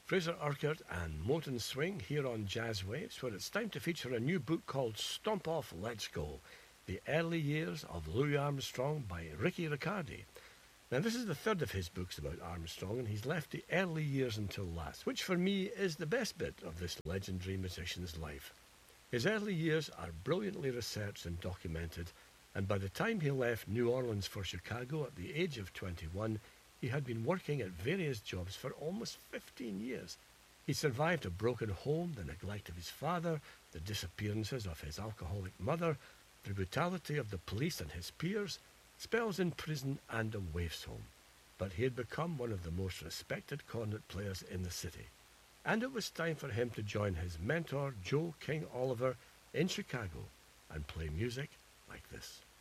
Fraser Urquhart and Moten Swing here on Jazz Waves, where it's time to feature a new book called Stomp Off, Let's Go, The Early Years of Louis Armstrong by Ricky Riccardi. Now, this is the third of his books about Armstrong, and he's left the early years until last, which for me is the best bit of this legendary musician's life. His early years are brilliantly researched and documented, and by the time he left New Orleans for Chicago at the age of 21, he had been working at various jobs for almost 15 years. He survived a broken home, the neglect of his father, the disappearances of his alcoholic mother, the brutality of the police and his peers, spells in prison and a waifs home. But he had become one of the most respected cornet players in the city. And it was time for him to join his mentor, Joe King Oliver, in Chicago and play music like this.